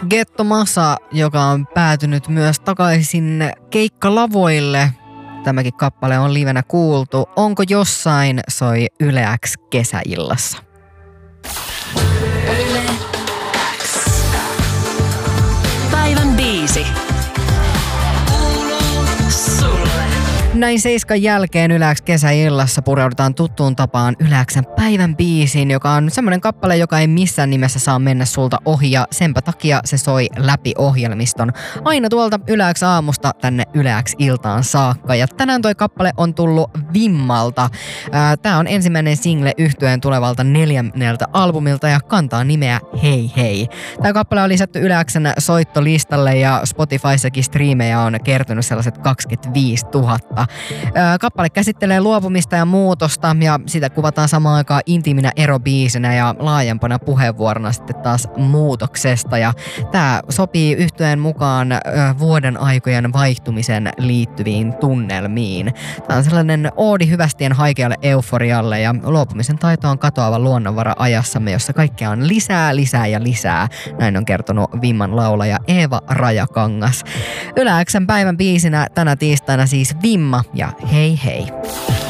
Getto Masa, joka on päätynyt myös takaisin keikkalavoille. Tämäkin kappale on livenä kuultu. Onko jossain soi Yle X kesäillassa. Yle X. Päivän biisi. Näin 7 jälkeen Yle X kesäillassa pureudutaan tuttuun tapaan Yle X:n päivän biisiin, joka on semmoinen kappale, joka ei missään nimessä saa mennä sulta ohi ja senpä takia se soi läpi ohjelmiston. Aina tuolta Yle X aamusta tänne Yle X iltaan saakka ja tänään toi kappale on tullut Vimmalta. Tää on ensimmäinen single yhtyeen tulevalta 4. albumilta ja kantaa nimeä Hei Hei. Tää kappale on lisätty Yle X:n soittolistalle ja Spotifyssakin striimejä on kertynyt sellaiset 25 000. Kappale käsittelee luopumista ja muutosta ja sitä kuvataan samaan aikaan intiiminä erobiisinä ja laajempana puheenvuorona sitten taas muutoksesta. Ja tää sopii yhtyeen mukaan vuoden aikojen vaihtumisen liittyviin tunnelmiin. Tää on sellainen oodi hyvästien haikealle euforialle ja luopumisen taito on katoava luonnonvara ajassamme, jossa kaikkea on lisää, lisää ja lisää. Näin on kertonut Vimman laulaja Eeva Rajakangas. Yle X:n päivän biisinä tänä tiistaina siis Vimma ja Hei Hei.